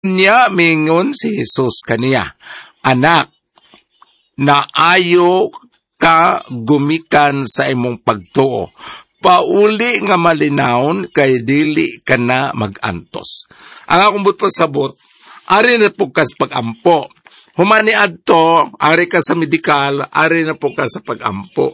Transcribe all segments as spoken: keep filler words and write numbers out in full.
Niya mingon si Jesus kaniya, anak, naayo ka gumikan sa imong pagtuo. Pauli nga malinawon kay dili ka na magantos. Ang akong but pasabot, ari na po ka sa pag-ampo. Humani adto, ari ka sa medikal, ari na po ka sa pag-ampo.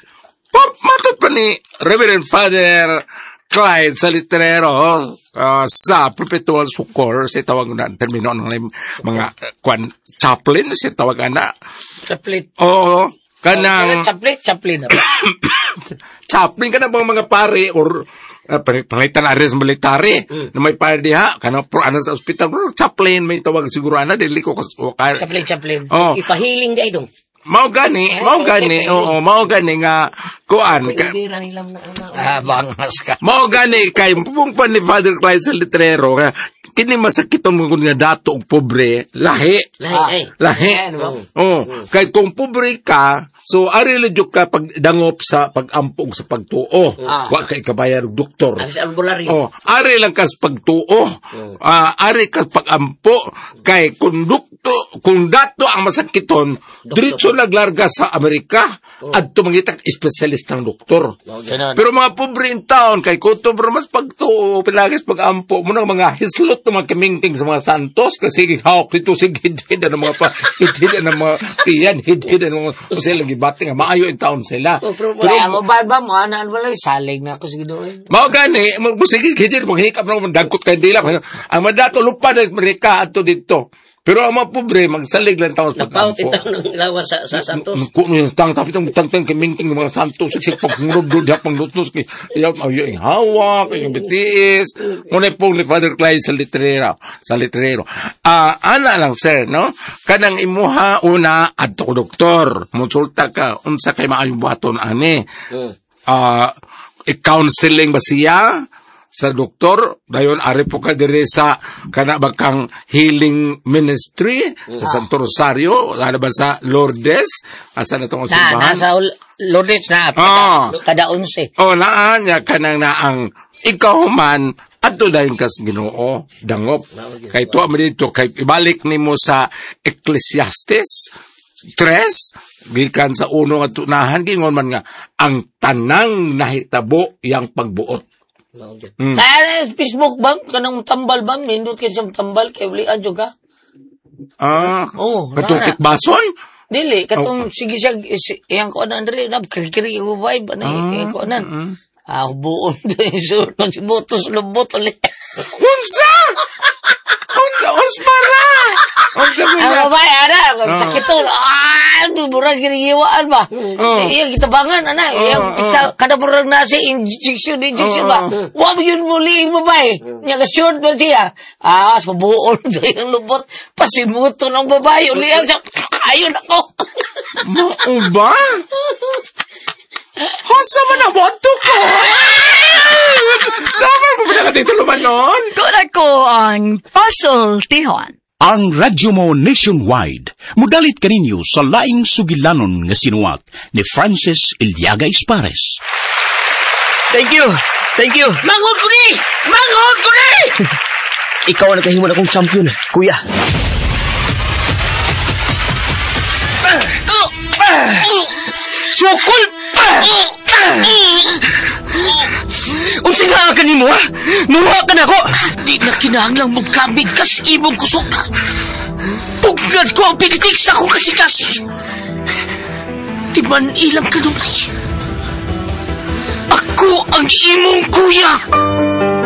Matod pa ni Reverend Father Clyde sa litrero uh, sa Perpetual Succor, si tawag na termino ng mga uh, kwan, chaplain, si tawag na. Chaplain. Oo. Kanang... Chaplain, chaplain. Chaplain ka na bang mga pare or uh, pangitan na rin sa military mm. na may pare diha, kanang pro ano sa ospital, bro, chaplain, may tawag siguro ana, dili ko kas... Chaplain, chaplain. Oh. Ipahiling day dong. Mao gani, mao gani, oo, mao gani nga kuan ka. Ah, bangas ka. Mao gani kay pupung pa ni Father Clyde sa litrero nga kini masakit ang mga dato og pobre, lahi. Lahi. Lahi. Oh, kay kung pobre ka, so ari ledyo ka pag dangop sa pag-ampog sa pagtuo. Wa kay kabayar og doktor. Ari sa albularyo. Oh, ari lang kas pagtuo. Ah, ari ka pag-ampo kay kung doktor, kung dato ang masakiton, diretso naglarga sa Amerika at tumangitag espesyalistang doktor. Pero mga pobre in town, kay kuto bro, mas pagtuo, pilagis pag-ampo, muna mga hislot ng mga kamingking sa mga santos, kasi hawak dito sig hid-hid ng mga pa, hid-hid ng mga tiyan, hid-hid ng mga, kasi lagi bating, maayo in town sila. Pero, ang ba mo, anaan wala, saling na ako siguro. Mao gani, sige, hid-hid, maghikap na mga dagkot kayo dila. Ang madato lupa ng Amerika ato dito. Pero ang mga pobre, magsalig lang taon sa pag-ampo. Napaut ito ng lawas sa, sa Santos. Kung yung tang, tapi itong tang-tang kimingking ng mga Santos, siksik pag-ngurog-ngurog, hapang lutos, kaya yung hawak, yung bitiis, ngunit pong ni Father Clyde sa litrero, sa litrero. Ah, ana lang, sir, no? Kanang imuha, una, adto ko doktor, monsulta ka, unsa kay maayong buhaton, ane. Ah, i-counseling ba siya? Sa doktor, dayon ari po ka dire sa kana bakang healing ministry sa ah. Santo Rosario, ano ba sa Lourdes, asa na tong simbahan? Na, nasa Lourdes na, ah. kada onse. Oh, naan nya kanang naang ikaw man adto dayon kas Ginoo dangop. Kay tuwa mo dito kay ibalik nimo sa Ecclesiastes tres gikan sa uno nga tunahan gingon man nga ang tanang nahitabo yang pagbuot. Mm. Kaya Facebook bang kanang tambal bang nindot kay siyang tambal kay uli adyo ka. Ah, oh, katukit bason? Dili katong oh. Sige siya iyang ko na Andre na kiri ko vibe ana ah, ko nan. Mm-hmm. Ah, buon so pagbutos lubot ulit. Unsa? Unsa ospara? Unsa mo? Ang babae ana, sakit to. Ah, murag giriwaan ba? Iya kita bangan ana, iya isa kada murag na si injection injection ba. Wa gyud muli babae. Nya ka short ba siya? Ah, so buon yung lubot pasimuto ng babae uli ang ayon ako. Mao ba? Hasa man ang boto ko? Sama mo ba na dito lumanon? Tulad ko ang Puzzle Tihon. Ang radyo mo nationwide, mudalit kaninyo sa laing sugilanon nga sinuwat ni Francis Iliaga Espares. Thank you! Thank you! Manghod ko ni! Manghod ko ni! Ikaw ang nakahimon akong champion, kuya. Sukol! Unsing nga ka nimo, ha? Nuha ka na ko! Di na kinahanglang magkabig kas imong kusok ka. Pugad ko ang pinitik sa akong kasi-kasi. Di man ilang kanulay. Ako ang imong kuya!